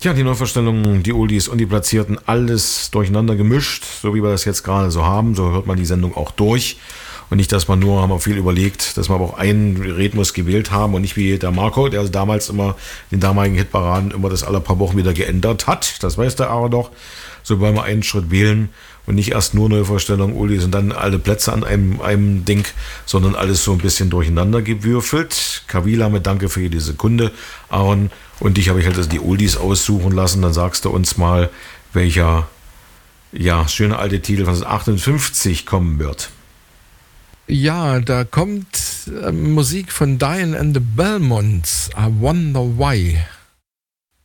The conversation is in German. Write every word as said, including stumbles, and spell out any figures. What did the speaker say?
Ja, die Neuvorstellungen, die Oldies und die Platzierten, alles durcheinander gemischt, so wie wir das jetzt gerade so haben. So hört man die Sendung auch durch. Und nicht, dass man nur, haben wir viel überlegt, dass wir aber auch einen Rhythmus gewählt haben und nicht wie der Marco, der also damals immer den damaligen Hitparaden immer das alle paar Wochen wieder geändert hat. Das weiß der aber doch. So wollen wir einen Schritt wählen und nicht erst nur Neuvorstellungen, Oldies und dann alle Plätze an einem, einem Ding, sondern alles so ein bisschen durcheinander gewürfelt. Kavila mit Danke für jede Sekunde, Aaron. Und dich habe ich halt also die Oldies aussuchen lassen. Dann sagst du uns mal, welcher ja, schöne alte Titel von achtundfünfzig kommen wird. Ja, da kommt äh, Musik von Diane and the Belmonts. I Wonder Why.